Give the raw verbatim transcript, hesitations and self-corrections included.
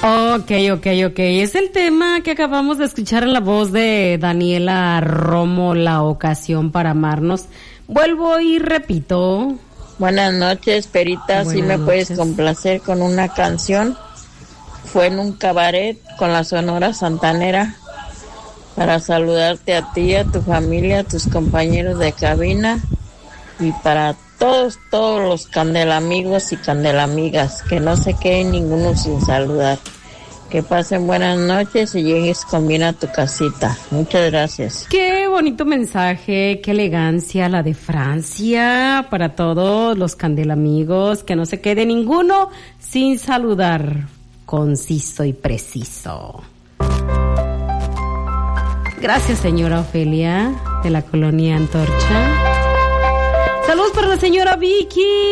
Ok, ok, ok. Es el tema que acabamos de escuchar en la voz de Daniela Romo, La ocasión para amarnos. Vuelvo y repito. Buenas noches, Perita. Si me puedes complacer con una canción. Fue en un cabaret con la Sonora Santanera para saludarte a ti, a tu familia, a tus compañeros de cabina y para todos, todos los candelamigos y candelamigas, que no se quede ninguno sin saludar. Que pasen buenas noches y llegues con bien a tu casita. Muchas gracias. Qué bonito mensaje, qué elegancia la de Francia para todos los candelamigos, que no se quede ninguno sin saludar. Conciso y preciso. Gracias, señora Ofelia de la colonia Antorcha. Saludos para la señora Vicky.